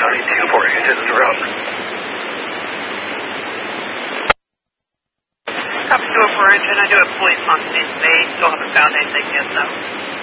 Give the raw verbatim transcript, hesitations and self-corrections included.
ninety-two for you. This is Rob. Copy two oh four engine. I do have police on scene today. Still haven't found anything yet, though.